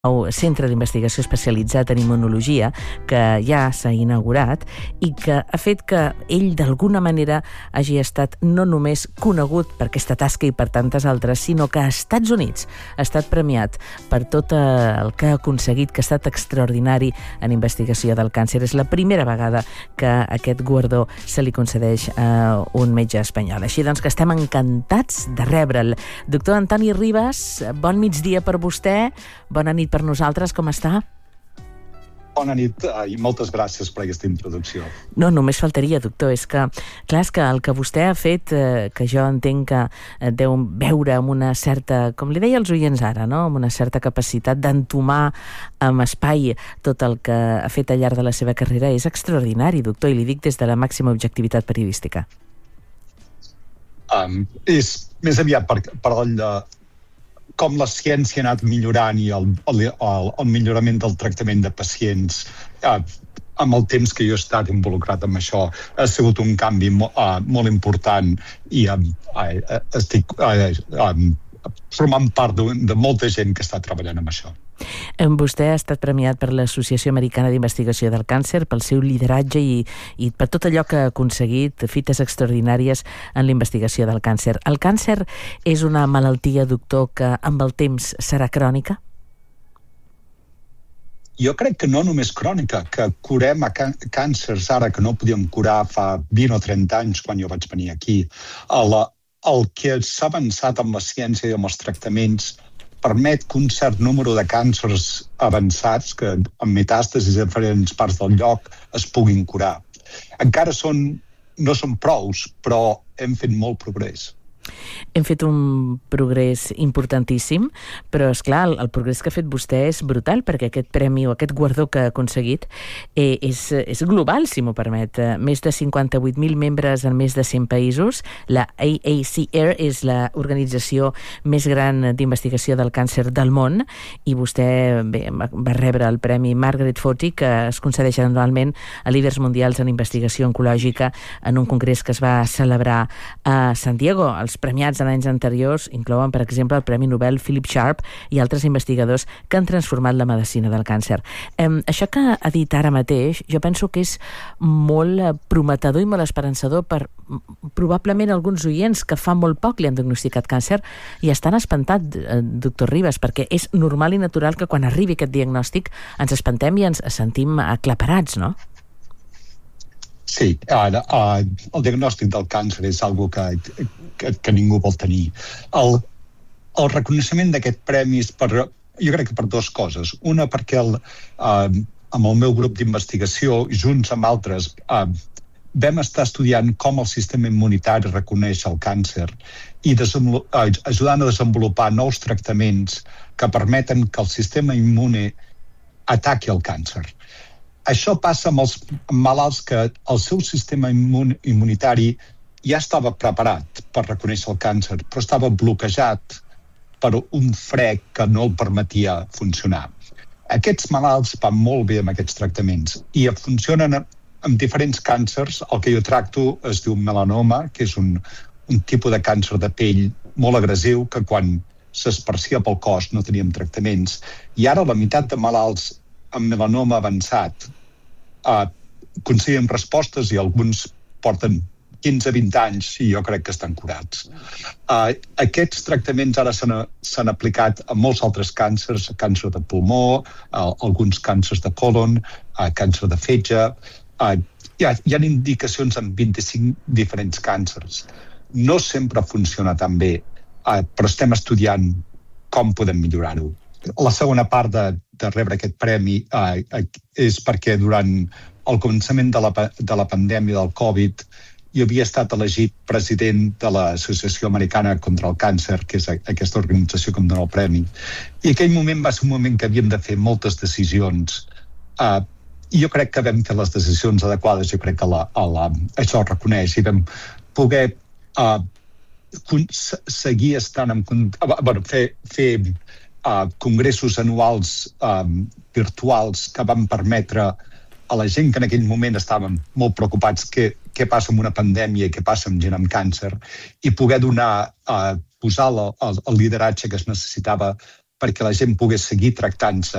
centre d'investigació especialitzat en immunologia que ja s'ha inaugurat i que ha fet que ell d'alguna manera hagi estat no només conegut per aquesta tasca i per tantes altres, sinó que a Estats Units ha estat premiat per tot el que ha aconseguit, que ha estat extraordinari en investigació del càncer. És la primera vegada que aquest guardó se li concedeix a un metge espanyol. Així doncs que estem encantats de rebre'l. Doctor Antoni Ribas, bon migdia per vostè, bona nit per nosaltres, com està? Bona nit i moltes gràcies per aquesta introducció. No, només faltaria, doctor. És que, clar, és que el que vostè ha fet, que jo entenc que deu veure amb una certa, com li deia als oients ara, no? Amb una certa capacitat d'entomar amb espai tot el que ha fet al llarg de la seva carrera, és extraordinari, doctor, i li dic des de la màxima objectivitat periodística. És més aviat per com la ciència ha anat millorant i el millorament del tractament de pacients amb el temps que jo he estat involucrat en això ha sigut un canvi molt important i estic formant part de molta gent que està treballant amb això. Vostè ha estat premiat per l'Associació Americana d'Investigació del Càncer pel seu lideratge i per tot allò que ha aconseguit, fites extraordinàries en la investigació del càncer. El càncer és una malaltia, doctor, que amb el temps serà crònica? Jo crec que no només crònica, que curem càncers ara que no podíem curar fa 20 o 30 anys quan jo vaig venir aquí. El que s'ha avançat amb la ciència i amb els tractaments permet que un cert número de càncers avançats, que amb metàstasis a diferents parts del lloc, es puguin curar. Encara no són prous, però hem fet molt progrés. Hem fet un progrés importantíssim, però, esclar, el progrés que ha fet vostè és brutal, perquè aquest premi o aquest guardó que ha aconseguit és global, si m'ho permet. Més de 58.000 membres en més de 100 països. La AACR és l'organització més gran d'investigació del càncer del món, i vostè va rebre el premi Margaret Foti, que es concedeix anualment a líders mundials en investigació oncològica en un congrés que es va celebrar a San Diego. Els premiats en anys anteriors inclouen, per exemple, el Premi Nobel Philip Sharp i altres investigadors que han transformat la medicina del càncer. Això que ha dit ara mateix, jo penso que és molt prometedor i molt esperançador per probablement alguns oients que fa molt poc li han diagnosticat càncer i estan espantats, doctor Ribas, perquè és normal i natural que quan arribi aquest diagnòstic ens espantem i ens sentim aclaparats, no? Sí, el diagnòstic del càncer és una cosa que ningú vol tenir. El reconeixement d'aquest premi és jo crec que per dues coses. Una, perquè amb el meu grup d'investigació i junts amb altres vam estar estudiant com el sistema immunitari reconeix el càncer i ajudant a desenvolupar nous tractaments que permeten que el sistema immune ataqui el càncer. Això passa amb els malalts que el seu sistema immunitari ja estava preparat per reconèixer el càncer, però estava bloquejat per un fre que no el permetia funcionar. Aquests malalts van molt bé amb aquests tractaments i funcionen amb diferents càncers. El que jo tracto es diu melanoma, que és un tipus de càncer de pell molt agressiu que quan s'esparcia pel cos no teníem tractaments. I ara la meitat de malalts amb melanoma avançat aconseguim respostes i alguns porten 15-20 anys i jo crec que estan curats. Aquests tractaments ara s'han aplicat a molts altres càncers, càncer de pulmó, alguns càncers de colon, càncer de fetge. Hi ha indicacions en 25 diferents càncers. No sempre funciona tan bé, però estem estudiant com podem millorar-ho. La segona part de rebre aquest premi és perquè durant el començament de la pandèmia del Covid jo havia estat elegit president de l'Associació Americana contra el Càncer, que és aquesta organització que em dona el premi. I aquell moment va ser un moment que havíem de fer moltes decisions. I jo crec que vam fer les decisions adequades, jo crec que això ho reconeix, i vam poder seguir estant fer congressos anuals virtuals que van permetre a la gent que en aquell moment estaven molt preocupats què passa amb una pandèmia i què passa amb gent amb càncer i poder posar el lideratge que es necessitava perquè la gent pogués seguir tractant-se